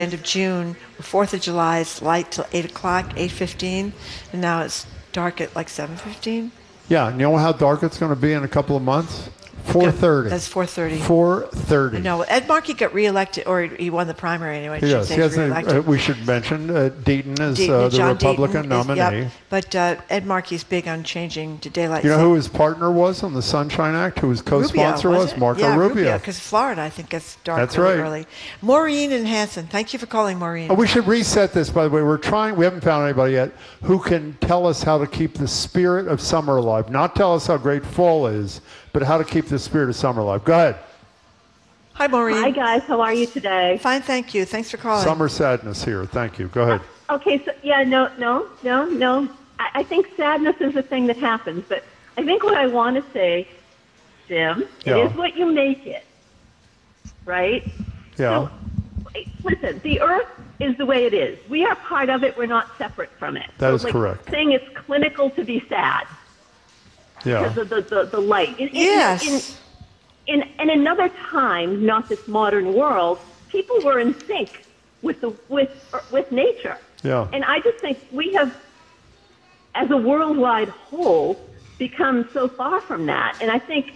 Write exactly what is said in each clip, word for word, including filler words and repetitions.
end of June. fourth of July, it's light till eight o'clock, eight fifteen, and now it's dark at like seven fifteen. Yeah, and you know how dark it's going to be in a couple of months? four thirty. That's four thirty. four thirty. No, Ed Markey got reelected, or he won the primary anyway. He does. Say He has he's a, reelected. uh, we should mention uh, Deaton is Deaton, uh, the John Republican Deaton nominee. Is, yep. But uh, Ed Markey's big on changing to daylight. You know saving. who his partner was on the Sunshine Act? Who his co-sponsor Rubio, was? was Marco yeah, Rubio. Because Florida, I think, gets dark That's really right. early. Maureen and Hanson, thank you for calling, Maureen. Oh, we should reset this, by the way. We're trying, we haven't found anybody yet who can tell us how to keep the spirit of summer alive. Not tell us how great fall is, but how to keep the spirit of summer alive. Go ahead. Hi, Maureen. Hi, guys. How are you today? Fine, thank you. Thanks for calling. Summer sadness here. Thank you. Go ahead. Okay, so yeah, no, no, no, no. I, I think sadness is a thing that happens, but I think what I want to say, Jim, Yeah. it is what you make it, right? Yeah. So, listen, the earth is the way it is. We are part of it. We're not separate from it. That so, is like, correct. Saying it's clinical to be sad Yeah. because of the, the, the light. In, in- Yes. In, in, in another time, not this modern world, people were in sync with the with with nature. Yeah. And I just think we have, as a worldwide whole, become so far from that. And I think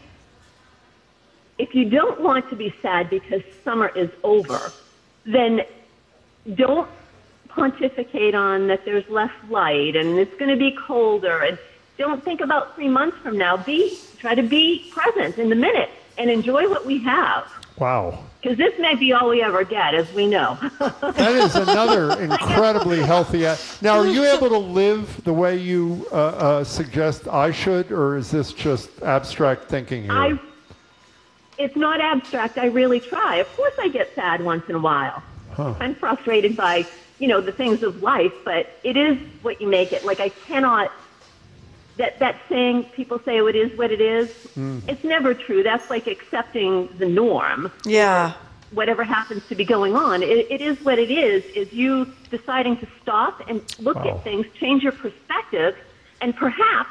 if you don't want to be sad because summer is over, then don't pontificate on that there's less light and it's going to be colder. And don't think about three months from now. Be try to be present in the minute and enjoy what we have. Wow. Because this may be all we ever get, as we know. That is another incredibly healthy. A- now, are you able to live the way you uh, uh, suggest I should, or is this just abstract thinking here? I, it's not abstract. I really try. Of course, I get sad once in a while. Huh. I'm frustrated by, you know, the things of life, but it is what you make it. Like, I cannot. That that saying, people say, oh, it is what it is. Mm. It's never true. That's like accepting the norm. Yeah. Whatever happens to be going on, it, it is what it is. Is you deciding to stop and look Wow. at things, change your perspective, and perhaps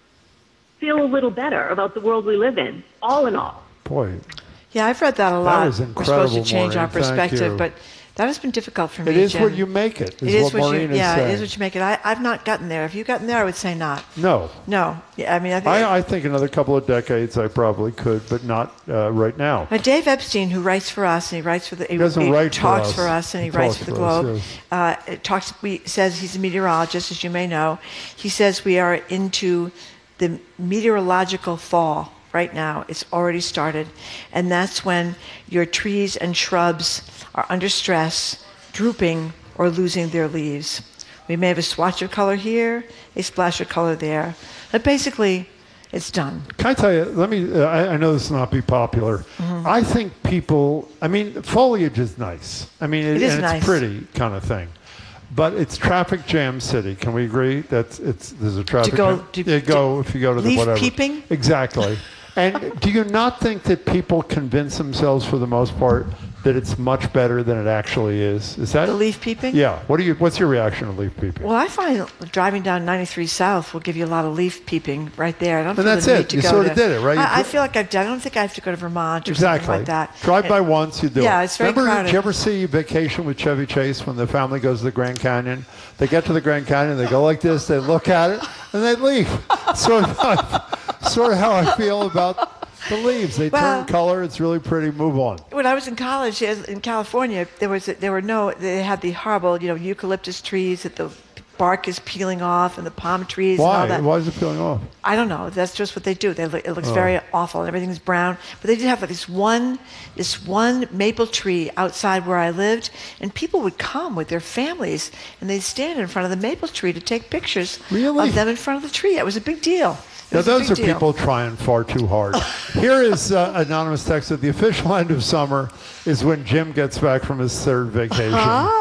feel a little better about the world we live in. All in all. Boy, Yeah, I've read that a lot. was We're supposed to incredible, change our Maureen. Thank perspective, you. but that has been difficult for me, it is Jim. what you make it, is It is what what Maureen you, is yeah, saying. it is what you make it. I, I've not gotten there. If you gotten there, I would say not. No. No. Yeah, I mean, I think... I, I think another couple of decades I probably could, but not uh, right now. Uh, Dave Epstein, who writes for us, and he writes for the, he, doesn't he write for talks us. for us, and he, He writes talks for the for us, Globe. yes. Uh, it talks. We says he's a meteorologist, as you may know. He says we are into the meteorological thaw right now. It's already started, and that's when your trees and shrubs are under stress, drooping, or losing their leaves. We may have a swatch of color here, a splash of color there, but basically, it's done. Can I tell you, let me, uh, I, I know this will not be popular. Mm-hmm. I think people, I mean, foliage is nice. I mean, it, It is and nice. it's pretty kind of thing. But it's traffic jam city. Can we agree that it's there's a traffic go- jam? to- yeah, go if you go to the leaf whatever. peeping? Exactly. And do you not think that people convince themselves, for the most part, that it's much better than it actually is? Is that The leaf peeping? Yeah. What do you? What's your reaction to leaf peeping? Well, I find driving down ninety-three South will give you a lot of leaf peeping right there. I don't feel that's the it. need to You go sort to, of did it, right? You I, I dri- feel like I've done. I don't think I have to go to Vermont or Exactly. something like that. Drive by And- once, you do Yeah, it. it's very Remember, crowded. did you ever see Vacation with Chevy Chase when the family goes to the Grand Canyon? They get to the Grand Canyon, they go like this, they look at it, and they leave. Sort of, how, sort of how I feel about the leaves. They Well- turn color. It's really pretty. Move on. When I was in college as- in California, there was there were no. They had the horrible, you know, eucalyptus trees that the bark is peeling off, and the palm trees and all Why? that. Why is it peeling off? I don't know. That's just what they do. They look, it looks Oh. very awful, and everything's brown. But they did have like this one, this one maple tree outside where I lived, and people would come with their families, and they'd stand in front of the maple tree to take pictures Really? of them in front of the tree. It was a big deal. It Now, was a those big are deal. people trying far too hard. Here is uh, anonymous text that the official end of summer is when Jim gets back from his third vacation.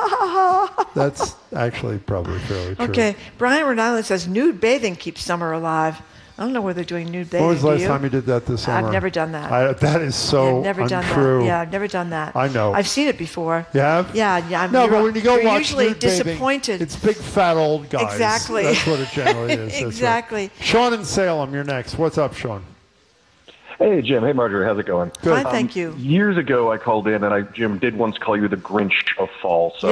That's actually probably fairly true. Okay, Brian Rhode Island says nude bathing keeps summer alive. I don't know where they're doing nude bathing. When was the do last you? time you did that this summer? I've never done that. I, that is so I've never done untrue. that. Yeah, I've never done that. I know. I've seen it before. You have? Yeah, yeah. I'm, No, you're- but when you go you're watch usually nude bathing, disappointed. it's big fat old guys. Exactly. That's what it generally is. That's right. Exactly. Sean in Salem, you're next. What's up, Sean? Hey, Jim. Hey, Marjorie. How's it going? Fine, thank you. Years ago, I called in, and I, Jim, did once call you the Grinch of fall. So